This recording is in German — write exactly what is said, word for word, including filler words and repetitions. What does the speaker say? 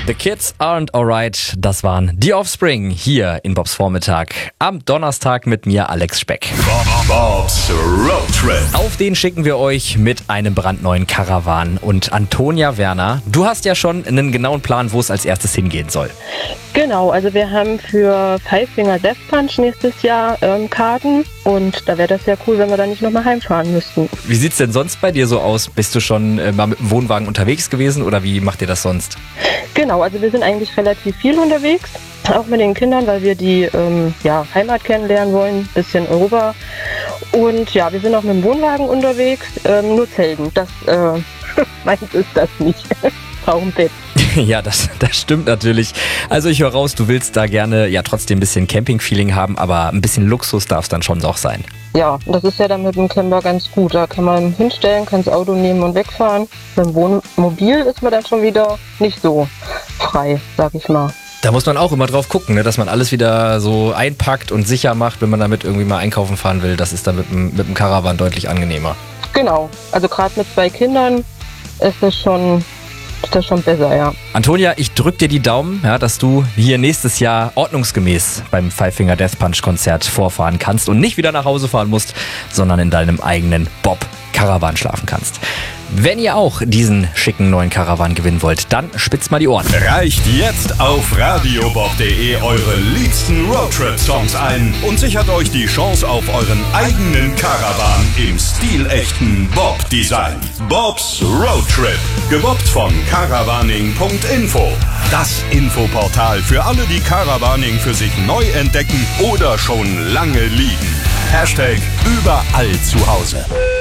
The Kids Aren't Alright, das waren die Offspring hier in Bobs Vormittag. Am Donnerstag mit mir, Alex Speck. Bobs Road Trip. Auf den schicken wir euch mit einem brandneuen Caravan. Und Antonia Werner, du hast ja schon einen genauen Plan, wo es als erstes hingehen soll. Genau, also wir haben für Five Finger Death Punch nächstes Jahr ähm, Karten und da wäre das ja cool, wenn wir da nicht nochmal heimfahren müssten. Wie sieht's denn sonst bei dir so aus? Bist du schon äh, mal mit dem Wohnwagen unterwegs gewesen oder wie macht ihr das sonst? Genau, also wir sind eigentlich relativ viel unterwegs, auch mit den Kindern, weil wir die ähm, ja, Heimat kennenlernen wollen, bisschen Europa. Und ja, wir sind auch mit dem Wohnwagen unterwegs, ähm, nur Zelten. Das äh, meins ist das nicht. Brauchen Bett. Ja, das, das stimmt natürlich. Also ich höre raus, du willst da gerne ja trotzdem ein bisschen Camping-Feeling haben, aber ein bisschen Luxus darf es dann schon auch sein. Ja, das ist ja dann mit dem Camper ganz gut. Da kann man hinstellen, kann das Auto nehmen und wegfahren. Mit dem Wohnmobil ist man dann schon wieder nicht so frei, sag ich mal. Da muss man auch immer drauf gucken, ne, dass man alles wieder so einpackt und sicher macht, wenn man damit irgendwie mal einkaufen fahren will. Das ist dann mit dem, mit dem Caravan deutlich angenehmer. Genau, also gerade mit zwei Kindern ist das schon... ist das schon besser, ja. Antonia, ich drück dir die Daumen, ja, dass du hier nächstes Jahr ordnungsgemäß beim Five Finger Death Punch Konzert vorfahren kannst und nicht wieder nach Hause fahren musst, sondern in deinem eigenen Bob Caravan schlafen kannst. Wenn ihr auch diesen schicken neuen Caravan gewinnen wollt, dann spitzt mal die Ohren. Reicht jetzt auf radiobob punkt de eure liebsten Roadtrip-Songs ein und sichert euch die Chance auf euren eigenen Caravan im stilechten Bob-Design. Bobs Road Trip, gebobbt von caravaning punkt info. Das Infoportal für alle, die Caravaning für sich neu entdecken oder schon lange lieben. Hashtag überall zu Hause.